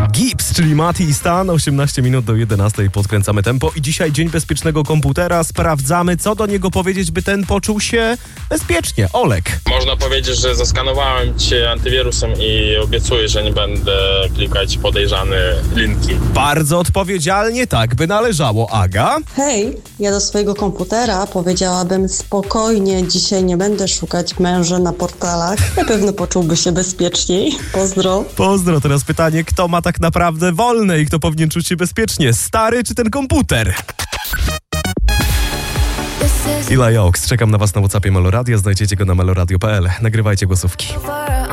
Gibbs, czyli Mati i Stan, 18 minut do 11 podkręcamy tempo i dzisiaj Dzień Bezpiecznego Komputera. Sprawdzamy, co do niego powiedzieć, by ten poczuł się bezpiecznie. Olek. Można powiedzieć, że zaskanowałem cię antywirusem i obiecuję, że nie będę klikać podejrzane linki. Bardzo odpowiedzialnie, tak by należało. Aga? Hej, ja do swojego komputera powiedziałabym spokojnie, dzisiaj nie będę szukać męża na portalach. Na pewno poczułby się bezpieczniej. Pozdro. Pozdro, teraz pytanie, kto ma tak naprawdę wolne i kto powinien czuć się bezpiecznie? Stary czy ten komputer? Eli Oaks, czekam na was na WhatsAppie Meloradia, znajdziecie go na meloradio.pl. Nagrywajcie głosówki.